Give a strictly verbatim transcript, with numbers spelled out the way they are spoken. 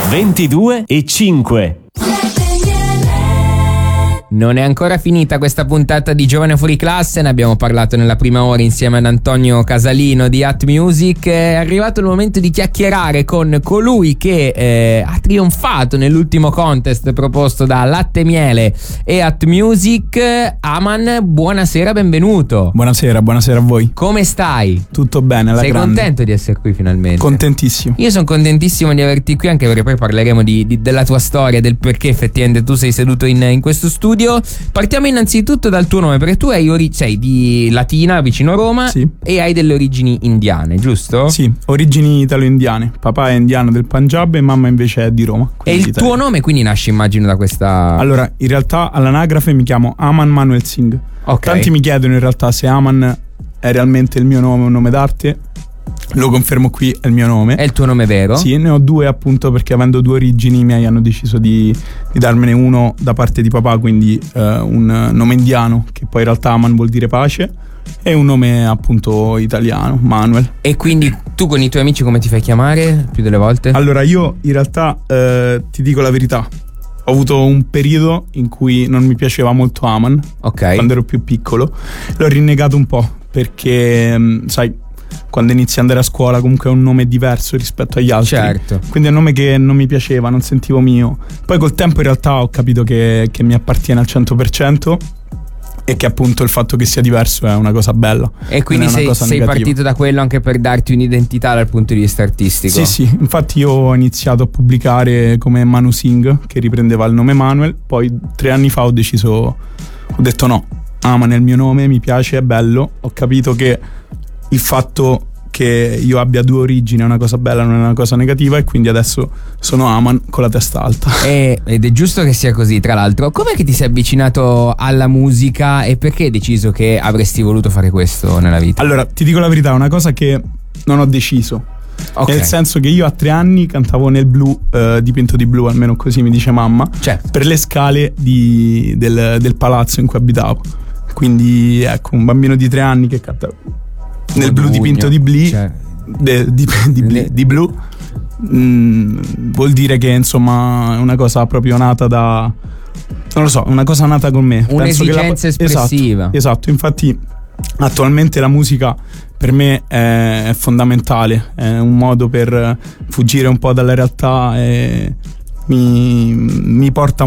ventidue e cinque. Non è ancora finita questa puntata di Giovane Fuori Classe, ne abbiamo parlato nella prima ora insieme ad Antonio Casalino di At Music. È arrivato il momento di chiacchierare con colui che eh, ha trionfato nell'ultimo contest proposto da Latte Miele e At Music. Aman, buonasera, benvenuto. Buonasera, buonasera a voi. Come stai? Tutto bene, alla Sei grande. contento di essere qui finalmente? Contentissimo. Io sono contentissimo di averti qui, anche perché poi parleremo di, di, della tua storia, del perché effettivamente tu sei seduto in, in questo studio. Partiamo innanzitutto dal tuo nome, perché tu hai ori- sei di Latina, vicino Roma, sì. E hai delle origini indiane, giusto? Sì, origini italo-indiane. Papà è indiano del Punjab e mamma invece è di Roma. E il tuo nome quindi nasce, immagino, da questa... Allora, in realtà all'anagrafe mi chiamo Aman Manuel Singh. Okay. Tanti mi chiedono in realtà se Aman è realmente il mio nome, un nome d'arte. Lo confermo qui, è il mio nome. È il tuo nome vero? Sì, ne ho due appunto perché avendo due origini i miei hanno deciso di, di darmene uno da parte di papà, quindi eh, un nome indiano che poi in realtà Aman vuol dire pace, e un nome appunto italiano, Manuel. E quindi tu con i tuoi amici come ti fai chiamare più delle volte? Allora io in realtà eh, ti dico la verità, ho avuto un periodo in cui non mi piaceva molto Aman, ok, quando ero più piccolo, l'ho rinnegato un po' perché mh, sai, quando inizi ad andare a scuola comunque è un nome diverso rispetto agli altri. Certo. Quindi è un nome che non mi piaceva, non sentivo mio. Poi col tempo in realtà ho capito che, che mi appartiene al cento per cento e che appunto il fatto che sia diverso è una cosa bella. E quindi sei, sei partito da quello anche per darti un'identità dal punto di vista artistico? Sì, sì, infatti io ho iniziato a pubblicare come Manu Singh, che riprendeva il nome Manuel. Poi tre anni fa ho deciso, ho detto no, Aman è il mio nome, mi piace, è bello. Ho capito che il fatto che io abbia due origini è una cosa bella, non è una cosa negativa, e quindi adesso sono Aman con la testa alta. E, ed è giusto che sia così, tra l'altro. Com'è che ti sei avvicinato alla musica e perché hai deciso che avresti voluto fare questo nella vita? Allora, ti dico la verità, è una cosa che non ho deciso. Okay. Nel senso che io a tre anni cantavo nel blu, eh, dipinto di blu, almeno così mi dice mamma, certo, per le scale di, del, del palazzo in cui abitavo. Quindi ecco, un bambino di tre anni che canta nel blu dipinto di blu, cioè, de, di, di, di, di blu, mm, vuol dire che insomma è una cosa proprio nata da, non lo so, una cosa nata con me. Un'esigenza Penso che la, espressiva. Esatto, esatto, infatti attualmente la musica per me è, è fondamentale, è un modo per fuggire un po' dalla realtà e mi, mi porta